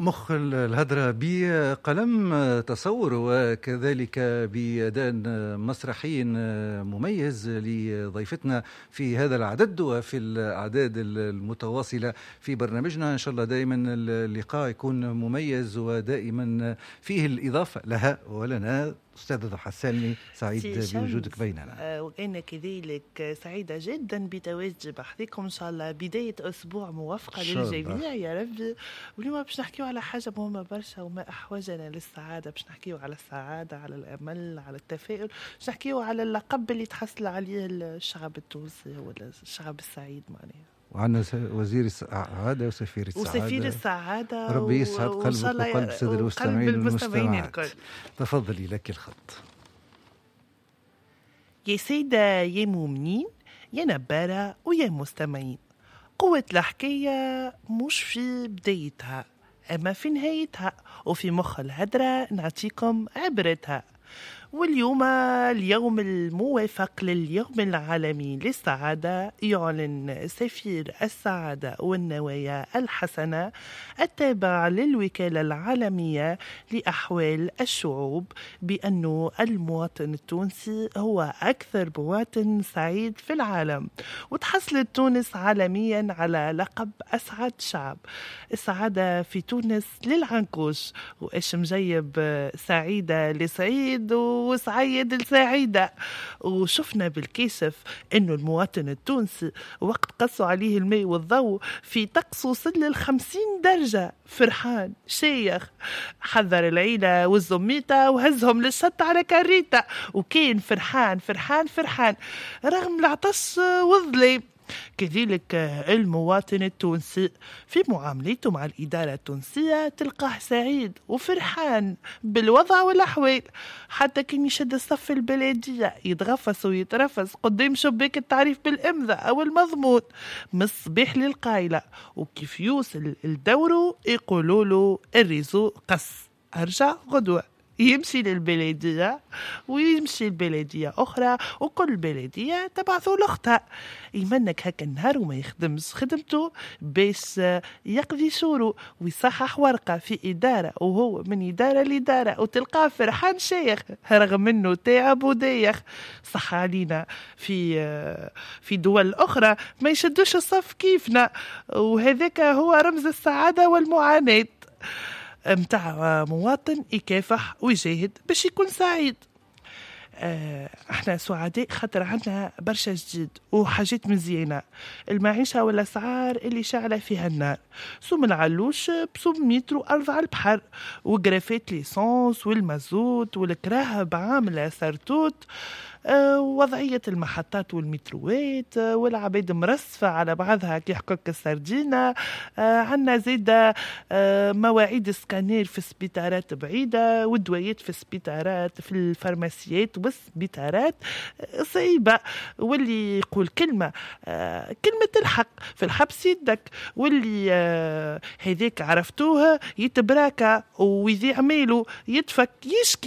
مخ الهدرة بقلم تصور وكذلك بأداء مسرحي مميز لضيفتنا في هذا العدد وفي الأعداد المتواصلة في برنامجنا. إن شاء الله دائما اللقاء يكون مميز ودائما فيه الإضافة لها ولنا. أستاذة حساني سعيد بوجودك بيننا. وأنا كذلك سعيدة جدا بتواجدي بحذكم إن شاء الله. بداية أسبوع موفقة للجميع يا ربي. واليوم باش نحكيو على حاجة مهمة برشا وما أحوجنا للسعادة. باش نحكيو على السعادة، على الأمل، على التفاؤل. باش نحكيو على اللقب اللي تحصل عليه الشعب التونسي ولا الشعب السعيد معناها. وعندنا وزير السعادة وسفير السعادة ربي يسعد قلبك وقلب السادة المستمعين الكل. تفضلي لك الخط. يا سيدة يا مؤمنين يا نبارة ويا مستمعين، قوة الحكاية مش في بدايتها أما في نهايتها، وفي مخ الهدرة نعطيكم عبرتها. واليوم اليوم الموافق لليوم العالمي للسعادة، يعلن سفير السعادة والنوايا الحسنة التابع للوكالة العالمية لأحوال الشعوب بأنه المواطن التونسي هو أكثر مواطن سعيد في العالم. وتحصلت تونس عالميا على لقب أسعد شعب. السعادة في تونس للعنكوش، وإيش مجيب سعيدة لسعيد وسعيد السعيدة. وشفنا بالكشف انه المواطن التونسي وقت قصوا عليه الماء والضوء في طقس وصل 50 درجة فرحان شيخ، حذر العيلة والزميتة وهزهم للشط على كاريتا، وكان فرحان فرحان فرحان رغم العطش والظلام. كذلك المواطن التونسي في معاملته مع الإدارة التونسية تلقاه سعيد وفرحان بالوضع والأحوال، حتى كان يشد الصف البلدية يتغفص ويترفس قدام شباك التعريف بالإمضاء أو المضمون من الصباح للقايلة. وكيف يوصل الدورو يقولوا له الريزو قص أرجع غدوة، يمشي للبلدية ويمشي البلدية أخرى، وكل بلدية تبعثوا لأختها. يمنك هكا النهار وما يخدمش خدمته باش يقضي شورو ويصحح ورقة في إدارة وهو من إدارة لإدارة، وتلقاه فرحان شيخ رغم أنه تعب ودايخ. صح علينا في دول أخرى ما يشدوش الصف كيفنا، وهذاك هو رمز السعادة والمعاناة متاع مواطن يكافح ويجاهد باش يكون سعيد. احنا سعداء خاطر عندنا برشا جديد وحاجات مزيانة. المعيشة والأسعار اللي شعلة فيها النار، سوم العلوش بسوم مترو أرض على البحر، وجرافات ليسانس والمازوت والكراه بعامل سرتوت، ووضعية المحطات والمتروات والعباد مرصفة على بعضها كي حقوق السردينة. عنا زيادة مواعيد سكانير في السبيطارات بعيدة، والدويات في السبيطارات في الفارماسيات والسبيطارات صعيبة. واللي يقول كلمة الحق في الحبس يدك، واللي هذيك عرفتوها يتبراكى ويذيع ميلو يدفك يشكي.